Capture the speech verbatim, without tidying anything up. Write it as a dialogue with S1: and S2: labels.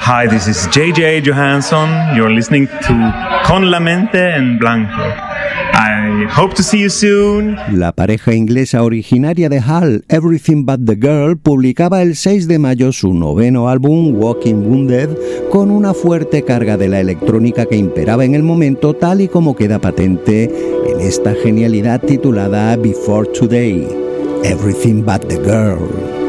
S1: Hi, this is J J Johansson. You're listening to Con la mente en blanco. I hope to see you soon.
S2: La pareja inglesa originaria de Hull, Everything But the Girl, publicaba el seis de mayo su noveno álbum, Walking Wounded, con una fuerte carga de la electrónica que imperaba en el momento, tal y como queda patente en esta genialidad titulada Before Today, Everything But the Girl.